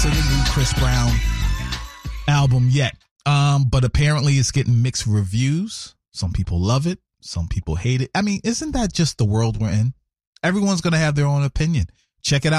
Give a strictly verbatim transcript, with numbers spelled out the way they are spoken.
to the new Chris Brown album yet. Um, but apparently it's getting mixed reviews. Some people love it. Some people hate it. I mean, isn't that just the world we're in? Everyone's going to have their own opinion. Check it out.